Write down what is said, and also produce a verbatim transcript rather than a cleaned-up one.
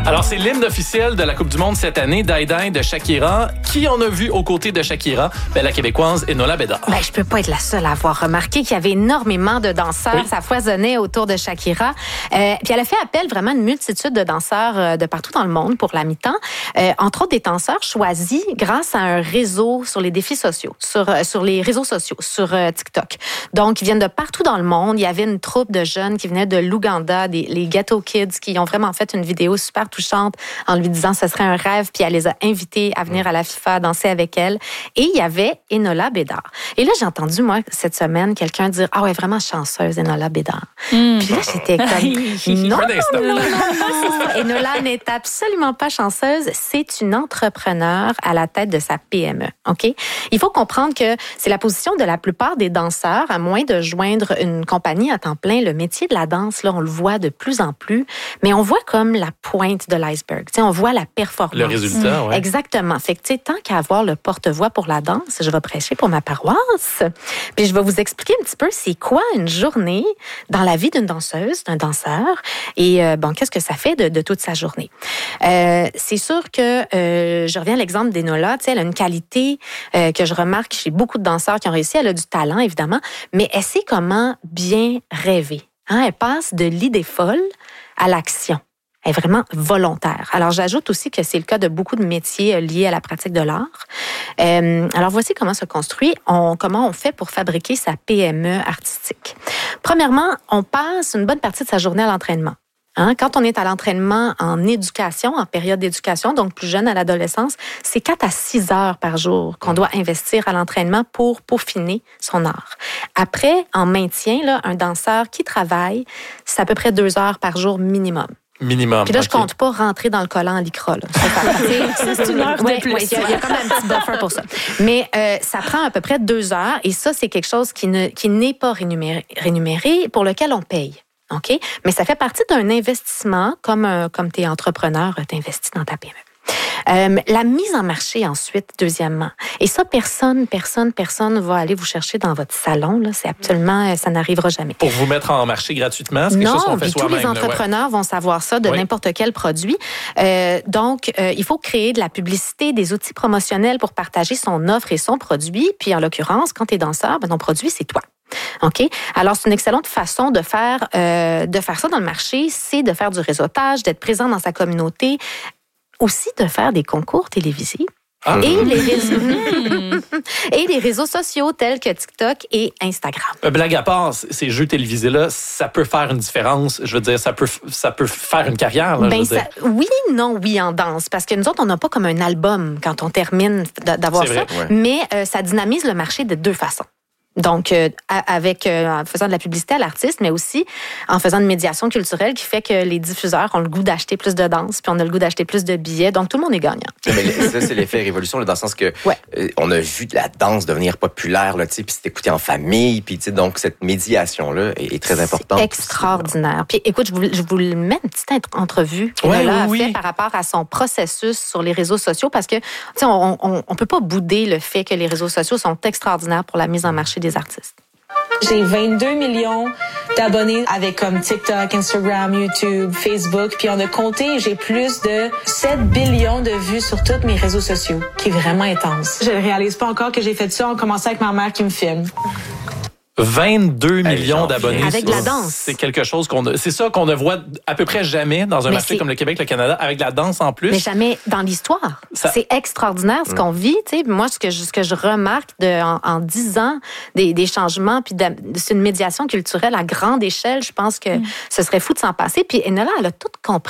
Alors, c'est l'hymne officiel de la Coupe du Monde cette année, Die Die de Shakira. Qui on a vu aux côtés de Shakira? Ben, la Québécoise Enola Bédard. Ben, je peux pas être la seule à avoir remarqué qu'il y avait énormément de danseurs. Oui. Ça foisonnait autour de Shakira. Euh, puis elle a fait appel vraiment à une multitude de danseurs euh, de partout dans le monde pour la mi-temps. Euh, entre autres, des danseurs choisis grâce à un réseau sur les défis sociaux, sur, euh, sur les réseaux sociaux, sur euh, TikTok. Donc, ils viennent de partout dans le monde. Il y avait une troupe de jeunes qui venaient de l'Ouganda, des, les Ghetto Kids, qui ont vraiment fait une vidéo super touchante en lui disant que ce serait un rêve, puis elle les a invités à venir à la FIFA danser avec elle. Et il y avait Enola Bédard. Et là, j'ai entendu, moi, cette semaine, quelqu'un dire « Ah ouais, vraiment chanceuse, Enola Bédard. Mm. » Puis là, j'étais comme « Non, non, non, non, non, non. Enola n'est absolument pas chanceuse. C'est une entrepreneure à la tête de sa P M E. OK? Il faut comprendre que c'est la position de la plupart des danseurs, à moins de joindre une compagnie à temps plein. Le métier de la danse, là, on le voit de plus en plus, mais on voit comme la pointe de l'iceberg. T'sais, on voit la performance. Le résultat, oui. Exactement. Fait que, tu sais, tant qu'à avoir le porte-voix pour la danse, je vais prêcher pour ma paroisse. Puis je vais vous expliquer un petit peu c'est quoi une journée dans la vie d'une danseuse, d'un danseur, et euh, bon, qu'est-ce que ça fait de, de toute sa journée. Euh, c'est sûr que euh, je reviens à l'exemple d'Enola. Tu sais, elle a une qualité euh, que je remarque chez beaucoup de danseurs qui ont réussi. Elle a du talent, évidemment, mais elle sait comment bien rêver. Hein? Elle passe de l'idée folle à l'action. Elle est vraiment volontaire. Alors, j'ajoute aussi que c'est le cas de beaucoup de métiers liés à la pratique de l'art. Euh, alors, voici comment se construit, on, comment on fait pour fabriquer sa P M E artistique. Premièrement, on passe une bonne partie de sa journée à l'entraînement. Hein? Quand on est à l'entraînement en éducation, en période d'éducation, donc plus jeune à l'adolescence, c'est quatre à six heures par jour qu'on doit investir à l'entraînement pour peaufiner son art. Après, en maintien, là, un danseur qui travaille, c'est à peu près deux heures par jour minimum. Minimum. Puis là, okay. je compte pas rentrer dans le collant en lycra. Là. Ça, ça, c'est une heure ouais, de plus. Ouais, il y, y a quand même un petit buffer pour ça. Mais euh, ça prend à peu près deux heures et ça, c'est quelque chose qui, ne, qui n'est pas rémunéré, rémunéré, pour lequel on paye. OK? Mais ça fait partie d'un investissement, comme, un, comme tu es entrepreneur, tu investis dans ta P M E. Euh, la mise en marché ensuite, deuxièmement. Et ça, personne, personne, personne va aller vous chercher dans votre salon. Là. C'est absolument, ça n'arrivera jamais. Pour vous mettre en marché gratuitement, c'est quelque non, chose qu'on fait tous soi-même. les entrepreneurs là, ouais. vont savoir ça de oui. n'importe quel produit. Euh, donc, euh, il faut créer de la publicité, des outils promotionnels pour partager son offre et son produit. Puis, en l'occurrence, quand tu es danseur, ben, ton produit, c'est toi. OK? Alors, c'est une excellente façon de faire, euh, de faire ça dans le marché, c'est de faire du réseautage, d'être présent dans sa communauté, aussi de faire des concours télévisés. Ah. Et, les réseaux, et les réseaux sociaux tels que TikTok et Instagram. Blague à part, ces jeux télévisés-là, ça peut faire une différence. Je veux dire, ça peut, ça peut faire une carrière. Là, ben je veux ça, dire. Oui, non, oui, en danse. Parce que nous autres, on n'a pas comme un album quand on termine d'avoir C'est ça. vrai, ouais. Mais euh, ça dynamise le marché de deux façons. Donc, euh, avec euh, en faisant de la publicité à l'artiste, mais aussi en faisant une médiation culturelle qui fait que les diffuseurs ont le goût d'acheter plus de danse, puis on a le goût d'acheter plus de billets. Donc, tout le monde est gagnant. Mais ça, c'est l'effet révolution, là, dans le sens que ouais. euh, on a vu de la danse devenir populaire, là, tu sais, puis c'est écouté en famille, puis tu sais, donc cette médiation-là est, est très importante. C'est extraordinaire. Aussi, puis, écoute, je vous, je vous mets une petite entrevue que ouais, Enola oui, a fait oui. par rapport à son processus sur les réseaux sociaux, parce que, tu sais, on, on, on peut pas bouder le fait que les réseaux sociaux sont extraordinaires pour la mise en marché des artistes. J'ai vingt-deux millions d'abonnés avec comme TikTok, Instagram, YouTube, Facebook. Puis on a compté, j'ai plus de sept billions de vues sur tous mes réseaux sociaux, qui est vraiment intense. Je ne réalise pas encore que j'ai fait ça en commençant avec ma mère qui me filme. vingt-deux millions hey, d'abonnés. Avec la danse. C'est quelque chose qu'on a, c'est ça qu'on ne voit à peu près jamais dans un mais marché c'est... comme le Québec, le Canada, avec la danse en plus. Mais jamais dans l'histoire. Ça... C'est extraordinaire ce qu'on vit. Tu sais, moi, ce que je, ce que je remarque de, en, en dix ans, des, des changements, puis de, c'est une médiation culturelle à grande échelle. Je pense que mm. ce serait fou de s'en passer. Puis Enola, elle a tout compris.